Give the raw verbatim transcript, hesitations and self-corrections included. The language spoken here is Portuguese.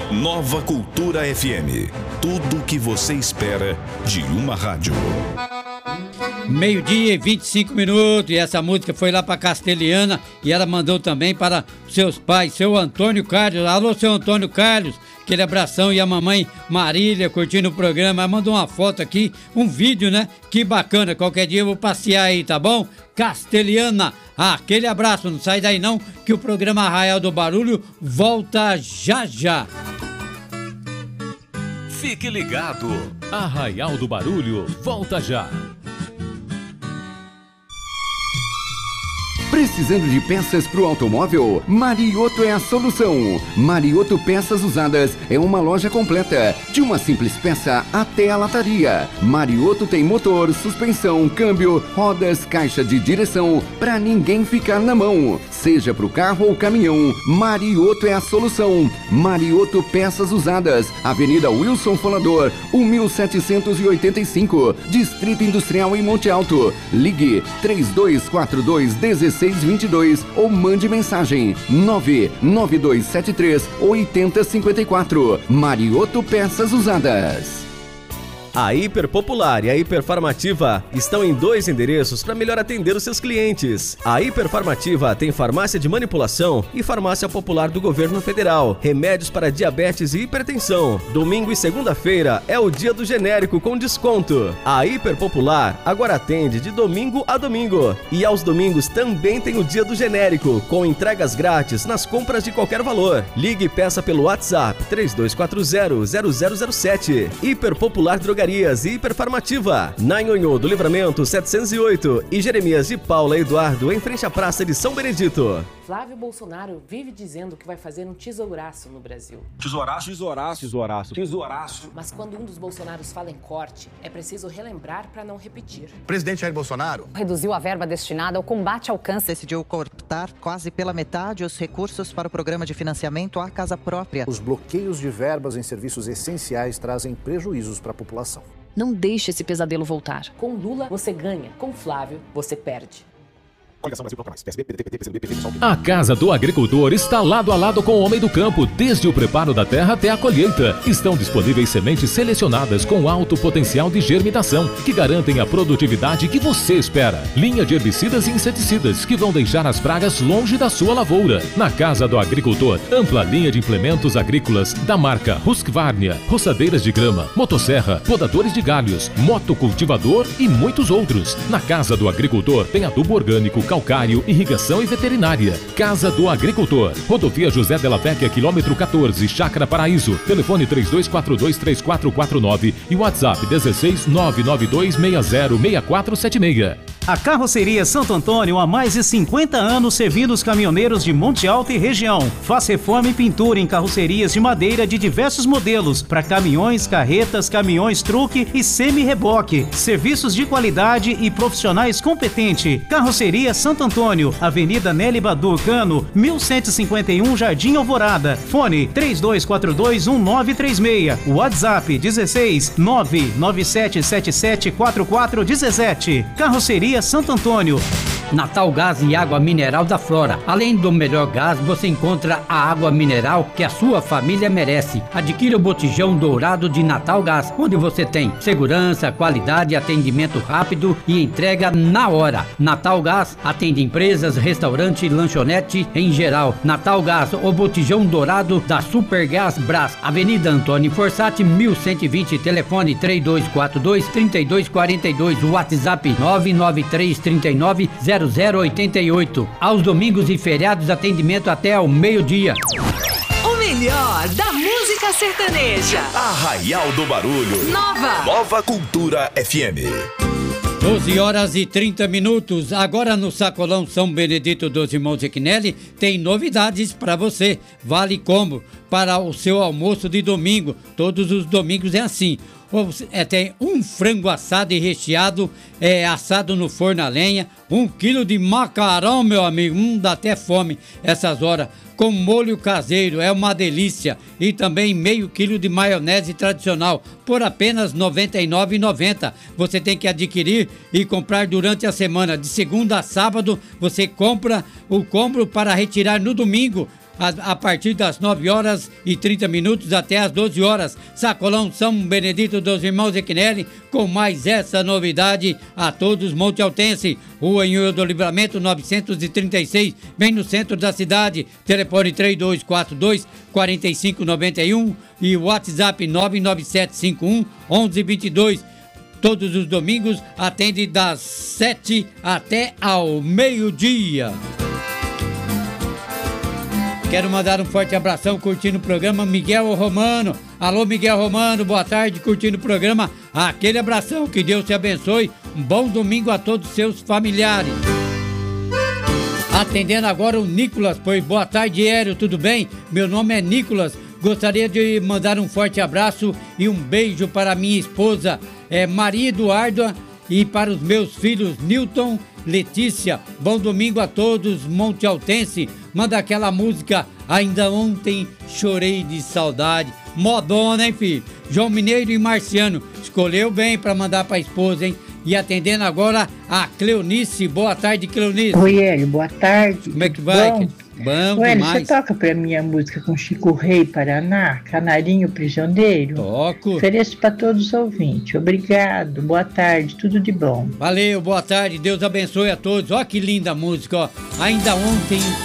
Nova Cultura F M. Tudo o que você espera de uma rádio. Meio-dia e vinte e cinco minutos, e essa música foi lá para Castelhana e ela mandou também para seus pais, seu Antônio Carlos. Alô, seu Antônio Carlos, aquele abração, e a mamãe Marília curtindo o programa. Ela mandou uma foto aqui, um vídeo, né? Que bacana, qualquer dia eu vou passear aí, tá bom? Castelhana, ah, aquele abraço, não sai daí não, que o programa Arraial do Barulho volta já já. Fique ligado, Arraial do Barulho volta já. Precisando de peças para o automóvel? Marioto é a solução. Marioto Peças Usadas é uma loja completa, de uma simples peça até a lataria. Marioto tem motor, suspensão, câmbio, rodas, caixa de direção, para ninguém ficar na mão. Seja para o carro ou caminhão, Marioto é a solução. Marioto Peças Usadas, Avenida Wilson Folador, mil setecentos e oitenta e cinco, Distrito Industrial em Monte Alto. Ligue três dois quatro dois, um seis dois dois ou mande mensagem nove nove dois sete três, oito zero cinco quatro. Marioto Peças Usadas. A Hiper Popular e a Hiperfarmativa estão em dois endereços para melhor atender os seus clientes. A Hiperfarmativa tem farmácia de manipulação e farmácia popular do governo federal, remédios para diabetes e hipertensão. Domingo e segunda-feira é o dia do genérico com desconto. A Hiper Popular agora atende de domingo a domingo. E aos domingos também tem o dia do genérico, com entregas grátis nas compras de qualquer valor. Ligue e peça pelo WhatsApp três dois quatro zero, zero zero zero sete. Hiper Popular Drogarias e Hiperfarmativa, na Nhonhô do Livramento setecentos e oito e Jeremias de Paula Eduardo, em frente à Praça de São Benedito. Flávio Bolsonaro vive dizendo que vai fazer um tesouraço no Brasil. Tesouraço, tesouraço, tesouraço, tesouraço. Mas quando um dos Bolsonaros fala em corte, é preciso relembrar para não repetir. O presidente Jair Bolsonaro reduziu a verba destinada ao combate ao câncer. Decidiu cortar quase pela metade os recursos para o programa de financiamento à casa própria. Os bloqueios de verbas em serviços essenciais trazem prejuízos para a população. Não deixe esse pesadelo voltar. Com Lula, você ganha. Com Flávio, você perde. A Casa do Agricultor está lado a lado com o homem do campo, desde o preparo da terra até a colheita. Estão disponíveis sementes selecionadas com alto potencial de germinação, que garantem a produtividade que você espera. Linha de herbicidas e inseticidas, que vão deixar as pragas longe da sua lavoura. Na Casa do Agricultor, ampla linha de implementos agrícolas da marca Husqvarna, roçadeiras de grama, motosserra, podadores de galhos, motocultivador e muitos outros. Na Casa do Agricultor tem adubo orgânico, calcário, irrigação e veterinária. Casa do Agricultor. Rodovia José Della Vecchia, quilômetro quatorze, Chácara Paraíso. Telefone três dois quatro dois, três quatro quatro nove e WhatsApp dezesseis, nove nove dois seis zero, seis quatro sete seis. A Carroceria Santo Antônio há mais de cinquenta anos servindo os caminhoneiros de Monte Alto e região. Faz reforma e pintura em carrocerias de madeira de diversos modelos para caminhões, carretas, caminhões truque e semi-reboque. Serviços de qualidade e profissionais competentes. Carroceria Santo Antônio, Avenida Nelly Badu Cano, mil cento e cinquenta e um, Jardim Alvorada. Fone três dois quatro dois, um nove três seis. WhatsApp dezesseis, nove nove sete sete sete quatro quatro um sete. Carroceria Santo Antônio. Natal Gás e Água Mineral da Flora. Além do melhor gás, você encontra a água mineral que a sua família merece. Adquira o botijão dourado de Natal Gás, onde você tem segurança, qualidade, atendimento rápido e entrega na hora. Natal Gás atende empresas, restaurante, lanchonete em geral. Natal Gás, o botijão dourado da Supergás Brás. Avenida Antônio Forçati, mil cento e vinte, telefone três dois quatro dois, três dois quatro dois, WhatsApp nove nove três três nove, zero zero oito oito. Aos domingos e feriados, atendimento até ao meio-dia. O melhor da música sertaneja. Arraial do Barulho. Nova. Nova Cultura F M. doze horas e trinta minutos. Agora no Sacolão São Benedito dos Irmãos Equinelli tem novidades para você. Vale combo para o seu almoço de domingo. Todos os domingos é assim. É, tem um frango assado e recheado, é, assado no forno a lenha, um quilo de macarrão, meu amigo, hum, dá até fome essas horas, com molho caseiro, é uma delícia, e também meio quilo de maionese tradicional, por apenas noventa e nove reais e noventa centavos. Você tem que adquirir e comprar durante a semana, de segunda a sábado, você compra o combo para retirar no domingo. a, a partir das nove horas e trinta minutos até as doze horas. Sacolão São Benedito dos Irmãos Equinelli, com mais essa novidade a todos Monte Altense. Rua Anhanguera do Livramento novecentos e trinta e seis, bem no centro da cidade. Telefone três dois quatro dois, quatro cinco nove um e WhatsApp nove nove sete cinco um, um um dois dois. Todos os domingos atende das sete até ao meio-dia. Quero mandar um forte abração curtindo o programa Miguel Romano. Alô, Miguel Romano, boa tarde, curtindo o programa. Aquele abração, que Deus te abençoe. Um bom domingo a todos os seus familiares. Atendendo agora o Nicolas, pois boa tarde, Hélio, tudo bem? Meu nome é Nicolas. Gostaria de mandar um forte abraço e um beijo para minha esposa, é, Maria Eduarda, e para os meus filhos Newton, Letícia. Bom domingo a todos, Monte Altense. Manda aquela música, Ainda Ontem Chorei de Saudade. Modona, hein, filho? João Mineiro e Marciano. Escolheu bem para mandar para a esposa, hein? E atendendo agora a Cleonice. Boa tarde, Cleonice. Oi, Hélio, boa tarde. Como é que vai? Bom, Bom Hélio, demais. você toca pra mim a música com Chico Rei, Paraná, Canarinho Prisioneiro? Toco. Ofereço para todos os ouvintes. Obrigado, boa tarde, tudo de bom. Valeu, boa tarde, Deus abençoe a todos. Ó que linda música, ó. Ainda Ontem